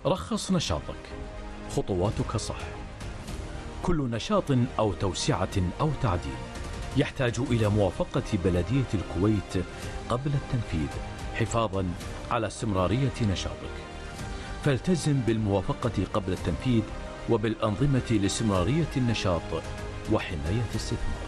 رخص نشاطك، خطواتك صح. كل نشاط أو توسعة أو تعديل يحتاج إلى موافقة بلدية الكويت قبل التنفيذ حفاظا على استمرارية نشاطك. فالتزم بالموافقة قبل التنفيذ وبالأنظمة لاستمرارية النشاط وحماية الاستثمار.